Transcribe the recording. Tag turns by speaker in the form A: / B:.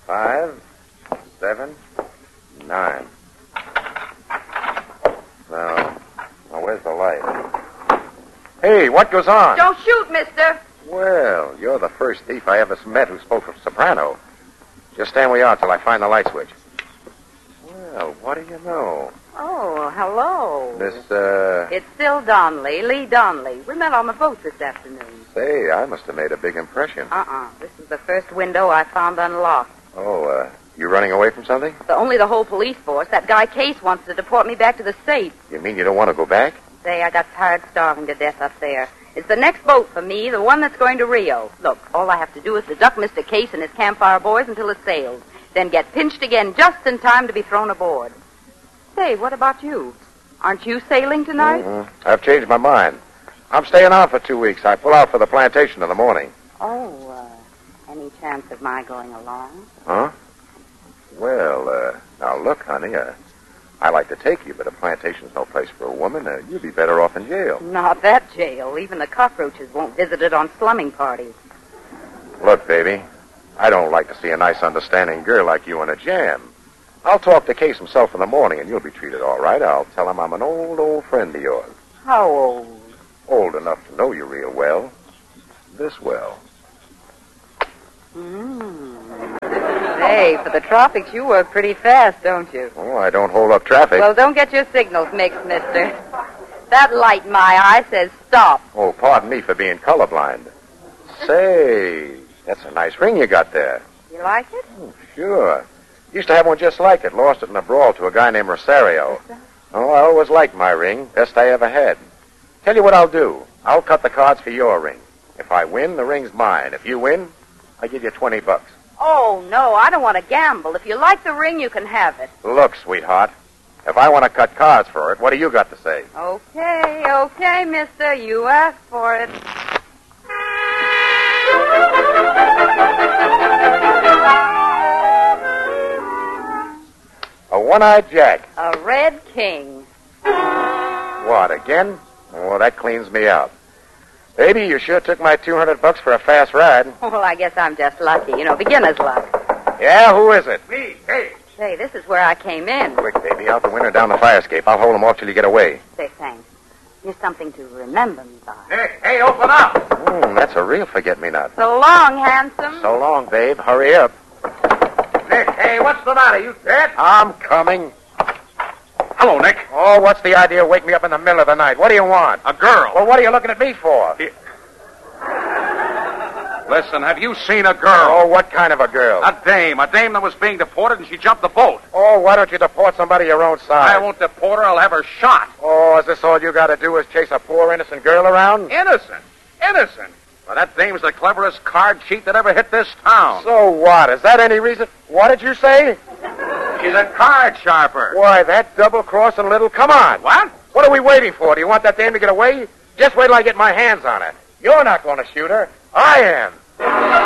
A: 5, 7, 9. Now, where's the light? Hey, what goes on?
B: Don't shoot, mister.
A: Well, you're the first thief I ever met who spoke of soprano. Just stand where you are till I find the light switch. Well, what do you know?
B: Oh, hello.
A: Miss,
B: It's Syl Donnelly, Lee Donnelly. We met on the boat this afternoon.
A: Say, I must have made a big impression.
B: This is the first window I found unlocked.
A: Oh, you running away from something?
B: Only the whole police force. That guy Case wants to deport me back to the States.
A: You mean you don't want to go back?
B: Say, I got tired starving to death up there. It's the next boat for me, the one that's going to Rio. Look, all I have to do is deduct Mr. Case and his campfire boys until it sails. Then get pinched again just in time to be thrown aboard. Say, what about you? Aren't you sailing tonight?
A: Mm-hmm. I've changed my mind. I'm staying on for 2 weeks. I pull out for the plantation in the morning.
B: Oh, any chance of my going along?
A: Huh? Well, now look, honey, I like to take you, but a plantation's no place for a woman. You'd be better off in jail.
B: Not that jail. Even the cockroaches won't visit it on slumming parties.
A: Look, baby, I don't like to see a nice, understanding girl like you in a jam. I'll talk to Case himself in the morning, and you'll be treated all right. I'll tell him I'm an old friend of yours.
B: How old?
A: Old enough to know you real well. This well.
B: Hey, for the tropics, you work pretty fast, don't you?
A: Oh, I don't hold up traffic.
B: Well, don't get your signals mixed, mister. That light in my eye says stop.
A: Oh, pardon me for being colorblind. Say, that's a nice ring you got there.
B: You like it?
A: Oh, sure. Used to have one just like it. Lost it in a brawl to a guy named Rosario. Oh, I always liked my ring. Best I ever had. Tell you what I'll do. I'll cut the cards for your ring. If I win, the ring's mine. If you win, I give you $20.
B: Oh, no, I don't want to gamble. If you like the ring, you can have it.
A: Look, sweetheart, if I want to cut cards for it, what do you got to say?
B: Okay, mister. You asked for it.
A: A one-eyed jack.
B: A red king.
A: What, again? Oh, that cleans me out. Baby, you sure took my $200 for a fast ride.
B: Well, I guess I'm just lucky. Beginner's luck.
A: Yeah, who is it?
C: Me. Hey.
B: Say, this is where I came in.
A: Quick, baby, out the window down the fire escape. I'll hold them off till you get away.
B: Say, thanks. Here's something to remember me by.
C: Hey, open up.
A: That's a real forget-me-not.
B: So long, handsome.
A: So long, babe. Hurry up.
C: Nick, hey, what's the matter? You dead?
A: I'm coming.
C: Hello, Nick.
A: Oh, what's the idea of waking me up in the middle of the night? What do you want?
C: A girl.
A: Well, what are you looking at me for?
C: Listen, have you seen a girl?
A: Oh, what kind of a girl?
C: A dame that was being deported, and she jumped the boat.
A: Oh, why don't you deport somebody your own size?
C: I won't deport her. I'll have her shot.
A: Oh, is this all you got to do is chase a poor, innocent girl around?
C: Innocent. Well, that dame's the cleverest card cheat that ever hit this town.
A: So what? Is that any reason? What did you say?
C: She's a card sharper.
A: Why, that double-crossing little... Come on.
C: What?
A: What are we waiting for? Do you want that dame to get away? Just wait till I get my hands on her. You're not going to shoot her. I am.